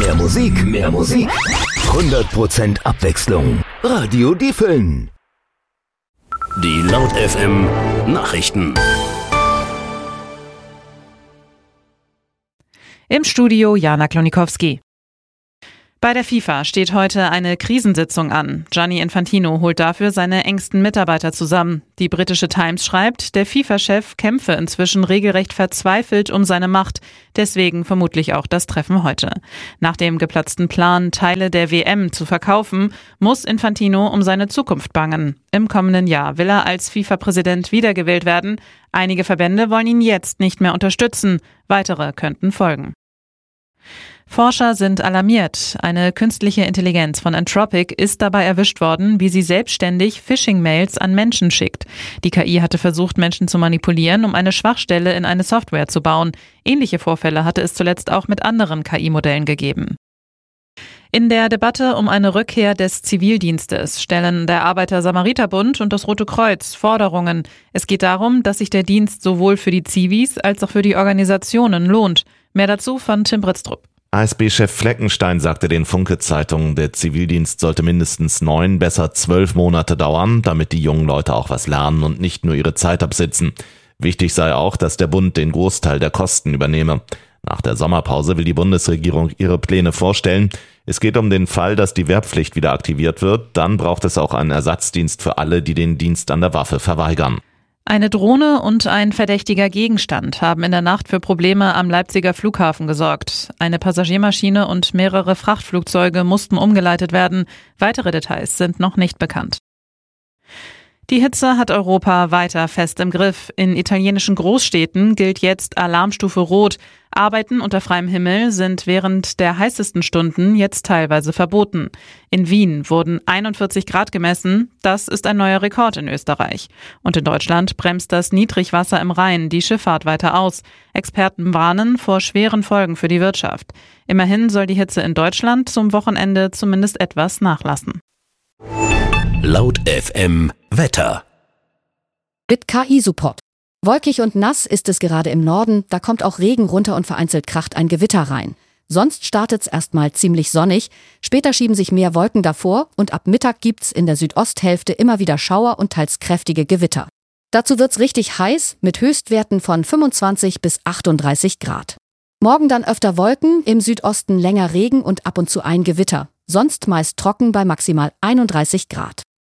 Mehr Musik, mehr Musik. 100% Abwechslung. Radio Diefeln. Die Laut FM Nachrichten. Im Studio Jana Klonikowski. Bei der FIFA steht heute eine Krisensitzung an. Gianni Infantino holt dafür seine engsten Mitarbeiter zusammen. Die britische Times schreibt, der FIFA-Chef kämpfe inzwischen regelrecht verzweifelt um seine Macht. Deswegen vermutlich auch das Treffen heute. Nach dem geplatzten Plan, Teile der WM zu verkaufen, muss Infantino um seine Zukunft bangen. Im kommenden Jahr will er als FIFA-Präsident wiedergewählt werden. Einige Verbände wollen ihn jetzt nicht mehr unterstützen. Weitere könnten folgen. Forscher sind alarmiert. Eine künstliche Intelligenz von Anthropic ist dabei erwischt worden, wie sie selbstständig Phishing-Mails an Menschen schickt. Die KI hatte versucht, Menschen zu manipulieren, um eine Schwachstelle in eine Software zu bauen. Ähnliche Vorfälle hatte es zuletzt auch mit anderen KI-Modellen gegeben. In der Debatte um eine Rückkehr des Zivildienstes stellen der Arbeiter-Samariter-Bund und das Rote Kreuz Forderungen. Es geht darum, dass sich der Dienst sowohl für die Zivis als auch für die Organisationen lohnt. Mehr dazu von Tim Britztrup. ASB-Chef Fleckenstein sagte den Funke-Zeitungen, der Zivildienst sollte mindestens 9, besser 12 Monate dauern, damit die jungen Leute auch was lernen und nicht nur ihre Zeit absitzen. Wichtig sei auch, dass der Bund den Großteil der Kosten übernehme. Nach der Sommerpause will die Bundesregierung ihre Pläne vorstellen. Es geht um den Fall, dass die Wehrpflicht wieder aktiviert wird. Dann braucht es auch einen Ersatzdienst für alle, die den Dienst an der Waffe verweigern. Eine Drohne und ein verdächtiger Gegenstand haben in der Nacht für Probleme am Leipziger Flughafen gesorgt. Eine Passagiermaschine und mehrere Frachtflugzeuge mussten umgeleitet werden. Weitere Details sind noch nicht bekannt. Die Hitze hat Europa weiter fest im Griff. In italienischen Großstädten gilt jetzt Alarmstufe Rot. Arbeiten unter freiem Himmel sind während der heißesten Stunden jetzt teilweise verboten. In Wien wurden 41 Grad gemessen. Das ist ein neuer Rekord in Österreich. Und in Deutschland bremst das Niedrigwasser im Rhein die Schifffahrt weiter aus. Experten warnen vor schweren Folgen für die Wirtschaft. Immerhin soll die Hitze in Deutschland zum Wochenende zumindest etwas nachlassen. Laut FM Wetter. Mit KI-Support. Wolkig und nass ist es gerade im Norden, da kommt auch Regen runter und vereinzelt kracht ein Gewitter rein. Sonst startet's erstmal ziemlich sonnig, später schieben sich mehr Wolken davor und ab Mittag gibt's in der Südosthälfte immer wieder Schauer und teils kräftige Gewitter. Dazu wird's richtig heiß mit Höchstwerten von 25 bis 38 Grad. Morgen dann öfter Wolken, im Südosten länger Regen und ab und zu ein Gewitter. Sonst meist trocken bei maximal 31 Grad.